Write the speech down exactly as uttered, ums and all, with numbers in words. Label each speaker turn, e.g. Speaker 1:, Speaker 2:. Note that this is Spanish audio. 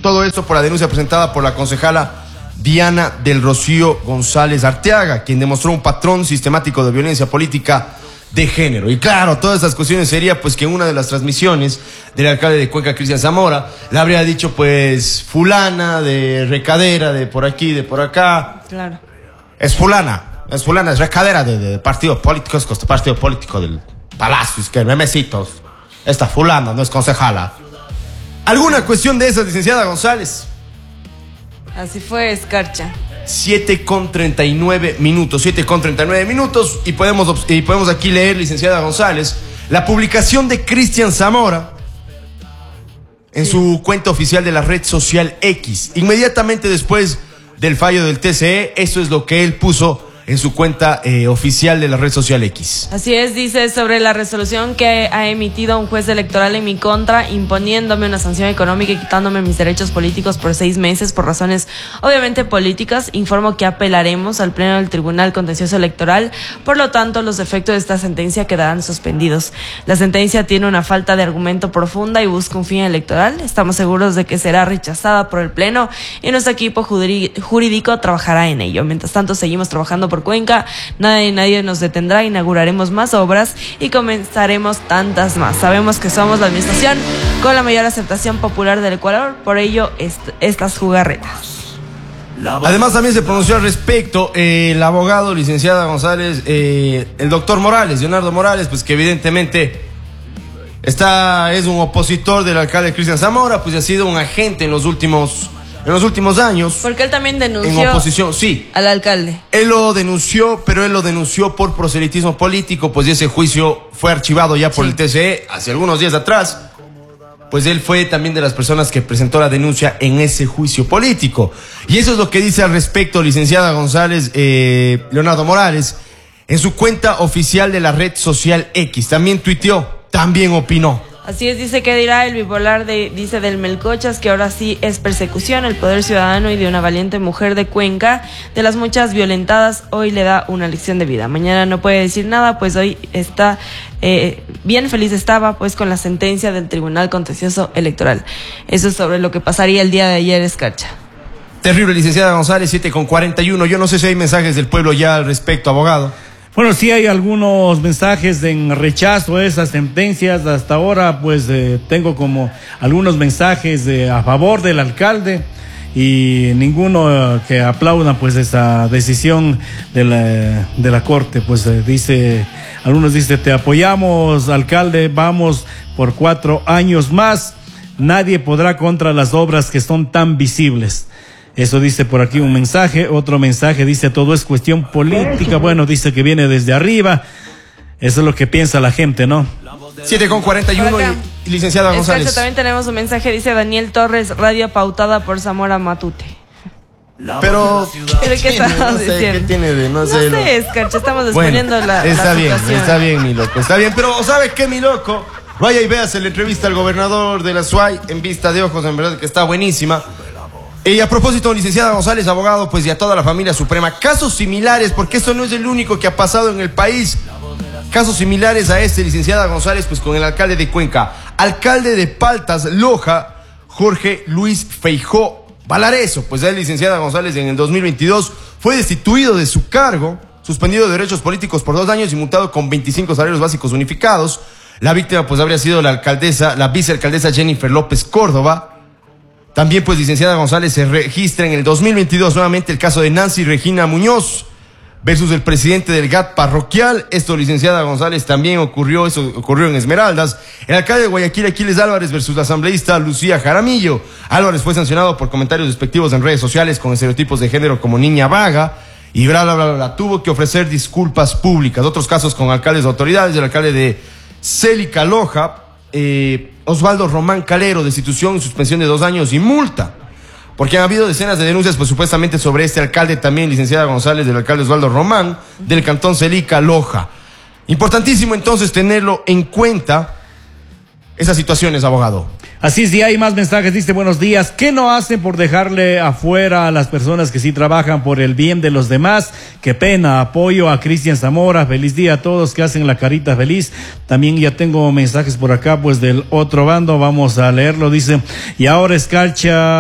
Speaker 1: Todo esto por la denuncia presentada por la concejala Diana del Rocío González Arteaga, quien demostró un patrón sistemático de violencia política de género. Y claro, todas estas cuestiones sería pues que en una de las transmisiones del alcalde de Cuenca, Cristian Zamora, le habría dicho pues fulana de recadera, de por aquí, de por acá.
Speaker 2: Claro.
Speaker 1: Es fulana, es fulana, es recadera de, de partidos políticos, este partido político del Palacio, es que memecitos. Esta fulana no es concejala. ¿Alguna cuestión de esa, licenciada González?
Speaker 2: Así fue, Escarcha.
Speaker 1: siete con treinta y nueve minutos, siete con treinta y nueve minutos, y podemos, y podemos aquí leer, licenciada González, la publicación de Cristian Zamora en sí. su cuenta oficial de la red social X. Inmediatamente después del fallo del T C E, eso es lo que él puso en su cuenta eh, oficial de la red social X.
Speaker 2: Así es, dice sobre la resolución que ha emitido un juez electoral en mi contra, imponiéndome una sanción económica y quitándome mis derechos políticos por seis meses por razones obviamente políticas. Informo que apelaremos al Pleno del Tribunal Contencioso Electoral, por lo tanto los efectos de esta sentencia quedarán suspendidos. La sentencia tiene una falta de argumento profunda y busca un fin electoral. Estamos seguros de que será rechazada por el Pleno y nuestro equipo jurídico trabajará en ello. Mientras tanto seguimos trabajando por Cuenca, nadie, nadie nos detendrá, inauguraremos más obras y comenzaremos tantas más. Sabemos que somos la administración con la mayor aceptación popular del Ecuador, por ello est estas jugarretas.
Speaker 1: Además también se pronunció al respecto eh, el abogado, licenciada González, eh, el doctor Morales, Leonardo Morales, pues que evidentemente está, es un opositor del alcalde Cristian Zamora, pues ha sido un agente en los últimos En los últimos años.
Speaker 2: Porque él también denunció
Speaker 1: en oposición, sí,
Speaker 2: al alcalde.
Speaker 1: Él lo denunció, pero él lo denunció por proselitismo político, pues ese juicio fue archivado ya por sí. el T C E hace algunos días atrás. Pues él fue también de las personas que presentó la denuncia en ese juicio político. Y eso es lo que dice al respecto, licenciada González, eh, Leonardo Morales, en su cuenta oficial de la red social X. También tuiteó, también opinó.
Speaker 2: Así es, dice que dirá el bipolar de, dice del Melcochas, que ahora sí es persecución, el poder ciudadano y de una valiente mujer de Cuenca, de las muchas violentadas, hoy le da una lección de vida. Mañana no puede decir nada, pues hoy está eh, bien feliz estaba pues con la sentencia del Tribunal Contencioso Electoral. Eso es sobre lo que pasaría el día de ayer, Escarcha.
Speaker 1: Terrible, licenciada González, siete con cuarenta y uno. Yo no sé si hay mensajes del pueblo ya al respecto, abogado.
Speaker 3: Bueno, sí hay algunos mensajes en rechazo a esas sentencias. Hasta ahora, pues, eh, tengo como algunos mensajes eh, a favor del alcalde y ninguno eh, que aplauda, pues, esa decisión de la, de la Corte. Pues, eh, dice, algunos dicen, te apoyamos, alcalde, vamos por cuatro años más. Nadie podrá contra las obras que son tan visibles. Eso dice por aquí un mensaje. Otro mensaje dice, todo es cuestión política. Bueno, dice que viene desde arriba. Eso es lo que piensa la gente, ¿no?
Speaker 1: siete con cuarenta y uno, y licenciada González.
Speaker 2: También tenemos un mensaje, dice Daniel Torres, radio pautada por Zamora Matute.
Speaker 1: Pero,
Speaker 2: ¿Pero qué estamos
Speaker 1: no sé,
Speaker 2: diciendo?
Speaker 1: ¿qué tiene de no,
Speaker 2: no
Speaker 1: sé?
Speaker 2: No sé, Escarcha, estamos exponiendo bueno, la,
Speaker 1: está
Speaker 2: la
Speaker 1: bien,
Speaker 2: situación.
Speaker 1: Está bien, mi loco, está bien. Pero, ¿sabe qué, mi loco? Vaya y véase la entrevista al gobernador de la S U A Y en Vista de Ojos, en verdad que está buenísima. Y a propósito, licenciada González, abogado, pues y a toda la familia suprema, casos similares, porque esto no es el único que ha pasado en el país, casos similares a este, licenciada González, pues con el alcalde de Cuenca, alcalde de Paltas, Loja, Jorge Luis Feijó Valareso, pues él, licenciada González, en el dos mil veintidós fue destituido de su cargo, suspendido de derechos políticos por dos años y multado con veinticinco salarios básicos unificados. La víctima, pues, habría sido la alcaldesa, la vicealcaldesa Jennifer López Córdoba. También, pues, licenciada González, se registra en el dos mil veintidós nuevamente el caso de Nancy Regina Muñoz versus el presidente del G A T parroquial. Esto, licenciada González, también ocurrió, eso ocurrió en Esmeraldas. El alcalde de Guayaquil, Aquiles Álvarez, versus la asambleísta Lucía Jaramillo. Álvarez fue sancionado por comentarios despectivos en redes sociales con estereotipos de género como niña vaga y bla, bla, bla, bla. Tuvo que ofrecer disculpas públicas. Otros casos con alcaldes de autoridades, el alcalde de Célica Loja, eh, Osvaldo Román Calero, destitución, suspensión de dos años y multa. Porque han habido decenas de denuncias, pues supuestamente sobre este alcalde también, licenciada González, del alcalde Osvaldo Román, del cantón Célica Loja. Importantísimo entonces tenerlo en cuenta, esas situaciones, abogado.
Speaker 3: Así es, y hay más mensajes, dice, buenos días, ¿qué no hacen por dejarle afuera a las personas que sí trabajan por el bien de los demás? Qué pena, apoyo a Cristian Zamora, feliz día a todos que hacen la carita feliz. También ya tengo mensajes por acá, pues del otro bando, vamos a leerlo, dice, y ahora Escarcha...